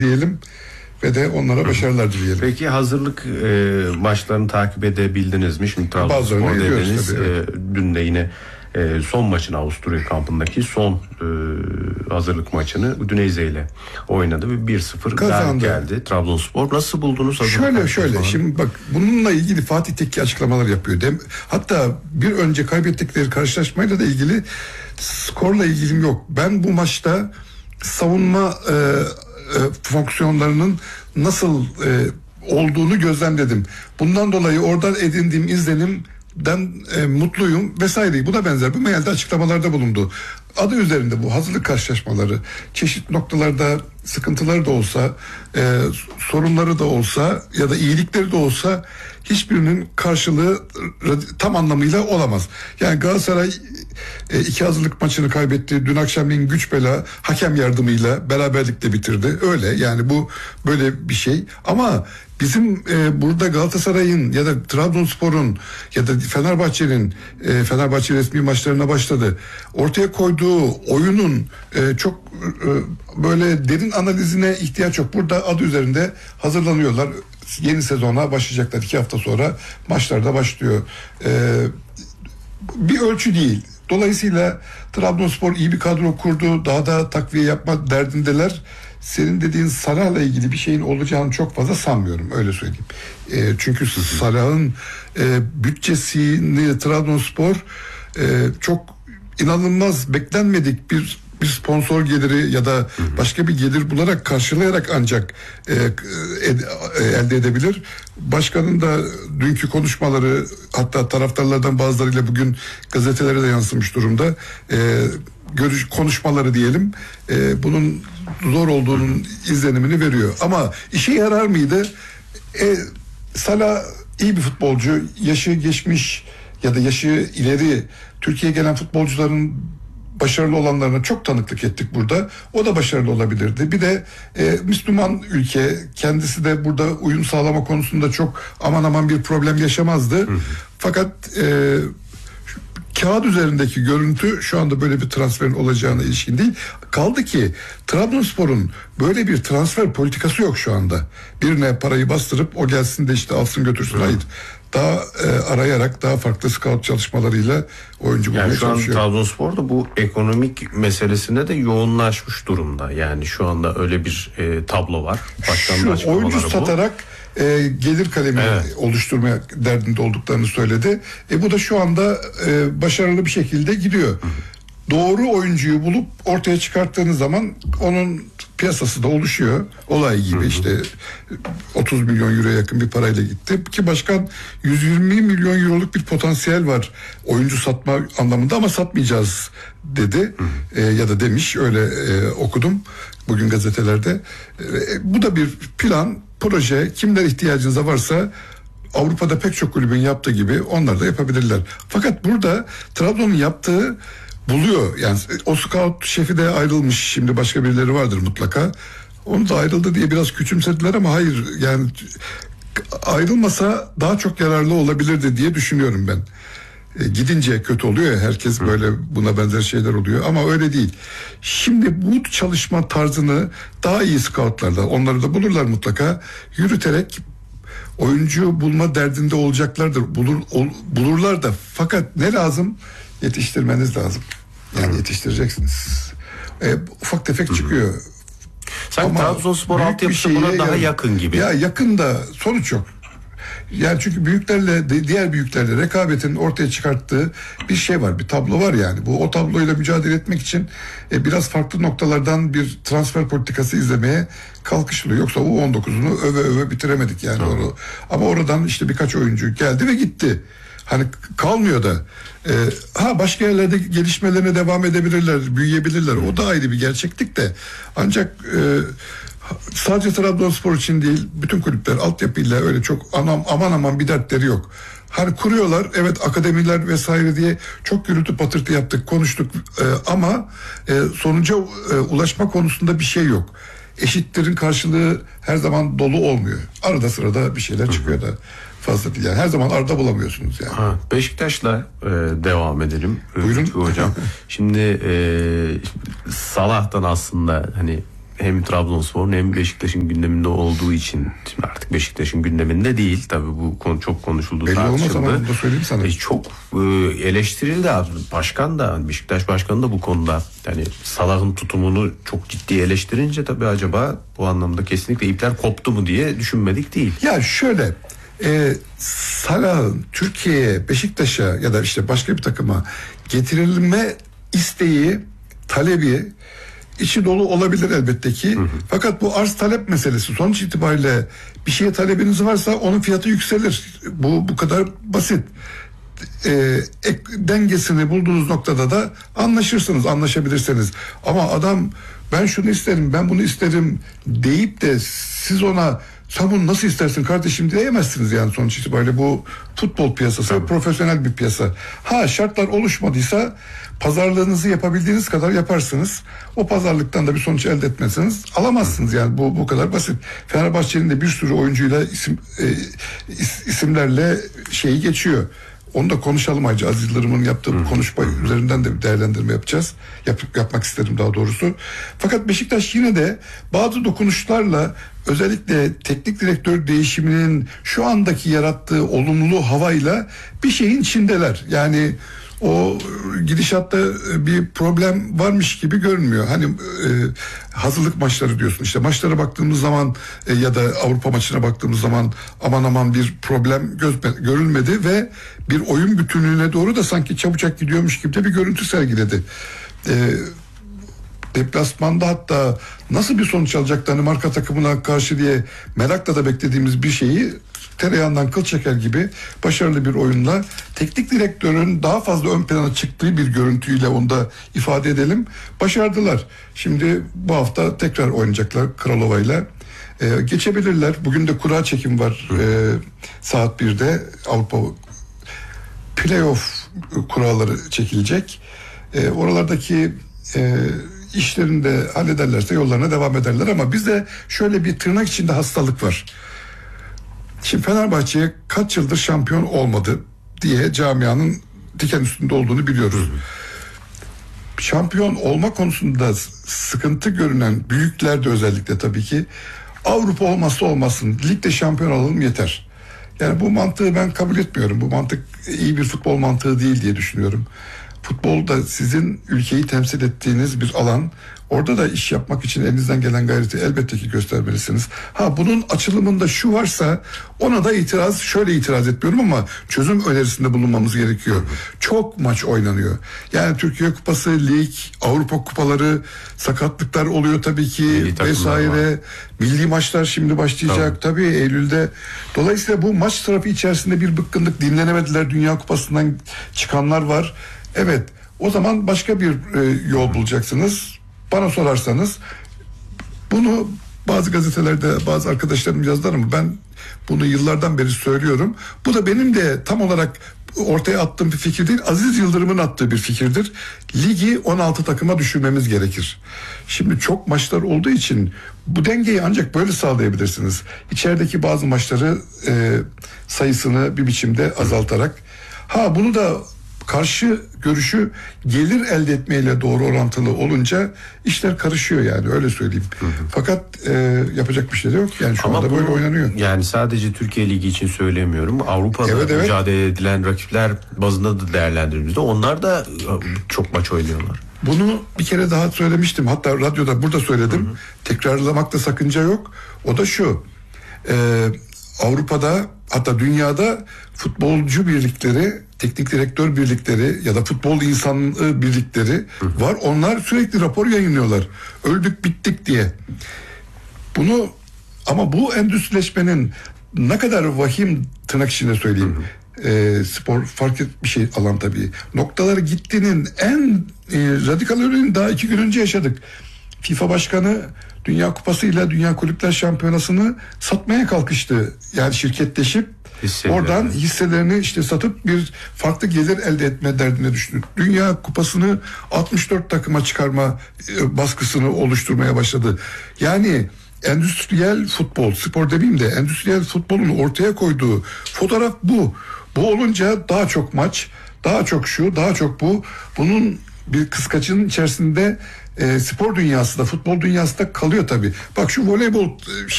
diyelim ve de onlara başarılar dileyelim. Peki hazırlık maçlarını takip edebildiniz mi? Şimdi Trabzonspor dediniz. Dün de yine son maçını, Avusturya kampındaki son hazırlık maçını Udinese ile oynadı ve 1-0 galip geldi Trabzonspor. Nasıl buldunuz hazırlık? Şöyle şimdi bak, bununla ilgili Fatih Tekke açıklamalar yapıyor. Hatta bir önce kaybettikleri karşılaşmayla da ilgili skorla ilgilim yok. Ben bu maçta savunma fonksiyonlarının nasıl olduğunu gözlemledim. Bundan dolayı oradan edindiğim izlenimden mutluyum vesaire. Buna benzer bu mealde açıklamalarda bulundu. Adı üzerinde bu hazırlık karşılaşmaları çeşitli noktalarda sıkıntıları da olsa, sorunları da olsa ya da iyilikleri de olsa hiçbirinin karşılığı tam anlamıyla olamaz. Yani Galatasaray 2 hazırlık maçını kaybetti. Dün akşamleyin güç bela hakem yardımıyla beraberlikle bitirdi. Öyle yani, bu böyle bir şey. Ama bizim burada Galatasaray'ın ya da Trabzonspor'un ya da Fenerbahçe'nin Fenerbahçe resmi maçlarına başladı. Ortaya koyduğu oyunun çok böyle derin analizine ihtiyaç yok. Burada adı üzerinde hazırlanıyorlar. Yeni sezona başlayacaklar. 2 hafta sonra maçlar da başlıyor. Bir ölçü değil. Dolayısıyla Trabzonspor iyi bir kadro kurdu. Daha da takviye yapma derdindeler. Senin dediğin Salah'la ilgili bir şeyin olacağını çok fazla sanmıyorum. Öyle söyleyeyim. Çünkü Salah'ın bütçesini Trabzonspor çok inanılmaz beklenmedik bir sponsor geliri ya da başka bir gelir bularak karşılayarak ancak elde edebilir. Başkanın da dünkü konuşmaları, hatta taraftarlardan bazılarıyla bugün gazetelere de yansımış durumda. Konuşmaları diyelim, bunun zor olduğunun izlenimini veriyor. Ama işe yarar mıydı? Salah iyi bir futbolcu, yaşı geçmiş ya da yaşı ileri Türkiye'ye gelen futbolcuların başarılı olanlarına çok tanıklık ettik burada. O da başarılı olabilirdi. Bir de Müslüman ülke, kendisi de burada uyum sağlama konusunda çok aman aman bir problem yaşamazdı. Fakat kağıt üzerindeki görüntü şu anda böyle bir transferin olacağına ilişkin değil. Kaldı ki Trabzonspor'un böyle bir transfer politikası yok şu anda. Birine parayı bastırıp o gelsin de işte alsın götürsün. Hayır. Daha arayarak, daha farklı scout çalışmalarıyla oyuncu bulmaya çalışıyor. Yani şu an Trabzonspor da bu ekonomik meselesinde de yoğunlaşmış durumda. Yani şu anda öyle bir tablo var. Şu oyuncu satarak gelir kalemi oluşturmaya derdinde olduklarını söyledi. Bu da şu anda başarılı bir şekilde gidiyor. Doğru oyuncuyu bulup ortaya çıkarttığınız zaman onun piyasası da oluşuyor. Olay gibi işte 30 milyon euroya yakın bir parayla gitti. Ki başkan 120 milyon euroluk bir potansiyel var oyuncu satma anlamında ama satmayacağız dedi. Ya da demiş, öyle okudum bugün gazetelerde. Bu da bir plan, proje. Kimler ihtiyacınıza varsa Avrupa'da pek çok kulübün yaptığı gibi onlar da yapabilirler. Fakat burada Trabzon'un yaptığı buluyor. Yani o scout şefi de ayrılmış. Şimdi başka birileri vardır mutlaka. Onu da ayrıldı diye biraz küçümsediler ama hayır, yani ayrılmasa daha çok yararlı olabilirdi diye düşünüyorum ben. Gidince kötü oluyor ya, herkes böyle, buna benzer şeyler oluyor ama öyle değil. Şimdi bu çalışma tarzını daha iyi scoutlarla, onları da bulurlar mutlaka, yürüterek oyuncu bulma derdinde olacaklardır. Bulurlar da, fakat ne lazım? Yetiştirmeniz lazım. Yani yetiştireceksiniz. Ufak tefek çıkıyor. Sanki Trabzonspor altyapısı buna daha yakın gibi. Ya yakın da sonuç yok. Yani çünkü büyüklerle, diğer büyüklerle rekabetin ortaya çıkarttığı bir şey var, bir tablo var yani. O tabloyla mücadele etmek için biraz farklı noktalardan bir transfer politikası izlemeye kalkışılıyor. Yoksa U19'unu öve bitiremedik yani. Ama oradan işte birkaç oyuncu geldi ve gitti. Hani kalmıyor da. Başka yerlerde gelişmelerine devam edebilirler, büyüyebilirler. O da ayrı bir gerçeklik de. Ancak sadece Trabzonspor için değil, bütün kulüpler altyapıyla öyle çok aman bir dertleri yok. Hani kuruyorlar, evet, akademiler vesaire diye çok gürültü patırtı yaptık, konuştuk ama sonuca ulaşma konusunda bir şey yok. Eşitlerin karşılığı her zaman dolu olmuyor. Arada sırada bir şeyler çıkıyor da fazla değil. Yani her zaman arada bulamıyorsunuz yani. Beşiktaş'la devam edelim. Buyurun. Hocam. Şimdi Salah'tan aslında hani hem Trabzonspor'un hem Beşiktaş'ın gündeminde olduğu için, şimdi artık Beşiktaş'ın gündeminde değil tabii, bu konu çok konuşuldu, belli tartışıldı. Olmaz ama bunu da söyleyeyim sana. Çok eleştirildi başkan da, Beşiktaş başkanı da bu konuda. Yani Salah'ın tutumunu çok ciddi eleştirince tabii acaba bu anlamda kesinlikle ipler koptu mu diye düşünmedik değil. Ya şöyle, Salah'ın Türkiye'ye, Beşiktaş'a ya da işte başka bir takıma getirilme isteği, talebi içi dolu olabilir elbette ki. Fakat bu arz talep meselesi. Sonuç itibariyle bir şeye talebiniz varsa onun fiyatı yükselir. Bu kadar basit. Dengesini bulduğunuz noktada da anlaşırsınız, anlaşabilirsiniz. Ama adam ben şunu isterim, ben bunu isterim deyip de siz ona sen bunu nasıl istersin kardeşim diyemezsiniz yani. Sonuç itibariyle bu futbol piyasası, tabii, profesyonel bir piyasa. Şartlar oluşmadıysa pazarlığınızı yapabildiğiniz kadar yaparsınız. O pazarlıktan da bir sonuç elde etmezseniz alamazsınız yani. Bu kadar basit. Fenerbahçe'nin de bir sürü oyuncuyla isimlerle şeyi geçiyor. Onu da konuşalım ayrıca. Aziz Yıldırım'ın yaptığı bu konuşma üzerinden de bir değerlendirme yapacağız. Yapmak isterim daha doğrusu. Fakat Beşiktaş yine de bazı dokunuşlarla, özellikle teknik direktör değişiminin şu andaki yarattığı olumlu havayla bir şeyin içindeler. Yani o gidişatta bir problem varmış gibi görünmüyor. Hani hazırlık maçları diyorsun, işte maçlara baktığımız zaman ya da Avrupa maçına baktığımız zaman aman bir problem görülmedi ve bir oyun bütünlüğüne doğru da sanki çabucak gidiyormuş gibi de bir görüntü sergiledi. Deplasmanda hatta nasıl bir sonuç alacak Danimarka takımına karşı diye merakla da beklediğimiz bir şeyi tereyağından kıl çeker gibi başarılı bir oyunla, teknik direktörün daha fazla ön plana çıktığı bir görüntüyle onu da ifade edelim, başardılar. Şimdi bu hafta tekrar oynayacaklar Kralova'yla. Geçebilirler. Bugün de kura çekim var saat 1'de. Avrupa playoff kuralları çekilecek. Oralardaki işlerini de hallederlerse yollarına devam ederler ama bizde şöyle bir tırnak içinde hastalık var. Şimdi Fenerbahçe'ye kaç yıldır şampiyon olmadı diye camianın diken üstünde olduğunu biliyoruz. Şampiyon olma konusunda sıkıntı görünen büyükler de özellikle tabii ki Avrupa olmazsa olmasın, ligde şampiyon olalım yeter. Yani bu mantığı ben kabul etmiyorum. Bu mantık iyi bir futbol mantığı değil diye düşünüyorum. Futbolda sizin ülkeyi temsil ettiğiniz bir alan. Orada da iş yapmak için elinizden gelen gayreti elbette ki göstermelisiniz. Bunun açılımında şu varsa ona da şöyle itiraz etmiyorum ama çözüm önerisinde bulunmamız gerekiyor. Çok maç oynanıyor. Yani Türkiye Kupası, lig, Avrupa kupaları, sakatlıklar oluyor tabii ki vesaire. Milli maçlar şimdi başlayacak tabii Eylül'de. Dolayısıyla bu maç tarafı içerisinde bir bıkkınlık, dinlenemediler, Dünya Kupası'ndan çıkanlar var. Evet, o zaman başka bir yol bulacaksınız. Bana sorarsanız bunu bazı gazetelerde bazı arkadaşlarım yazdılar ama ben bunu yıllardan beri söylüyorum. Bu da benim de tam olarak ortaya attığım bir fikir değil, Aziz Yıldırım'ın attığı bir fikirdir. Ligi 16 takıma düşürmemiz gerekir. Şimdi çok maçlar olduğu için bu dengeyi ancak böyle sağlayabilirsiniz. İçerideki bazı maçları sayısını bir biçimde azaltarak. Bunu da karşı görüşü gelir elde etmeyle doğru orantılı olunca işler karışıyor yani, öyle söyleyeyim. Fakat yapacak bir şey de yok. Yani şu anda böyle oynanıyor. Yani sadece Türkiye Ligi için söylemiyorum. Avrupa'da mücadele edilen rakipler bazında da değerlendirdiğimizde onlar da çok maç oynuyorlar. Bunu bir kere daha söylemiştim. Hatta radyoda burada söyledim. Tekrarlamakta sakınca yok. O da şu. Avrupa'da hatta dünyada futbolcu birlikleri, teknik direktör birlikleri ya da futbol insanlığı birlikleri var. Onlar sürekli rapor yayınlıyorlar. Öldük bittik diye. Ama bu endüstrileşmenin ne kadar vahim, tırnak içinde söyleyeyim. Spor farklı bir şey alan tabii. Noktaları gittiğinin en radikal örneğini daha 2 gün önce yaşadık. FIFA Başkanı Dünya Kupası ile Dünya Kulüpler Şampiyonası'nı satmaya kalkıştı. Yani şirketleşip oradan hisselerini işte satıp bir farklı gelir elde etme derdine düştü. Dünya Kupası'nı 64 takıma çıkarma baskısını oluşturmaya başladı. Yani endüstriyel futbol, spor demeyeyim de endüstriyel futbolun ortaya koyduğu fotoğraf bu. Bu olunca daha çok maç, daha çok şu, daha çok bu. Bunun bir kıskacının içerisinde spor dünyası da futbol dünyası da kalıyor tabii. Bak şu voleybol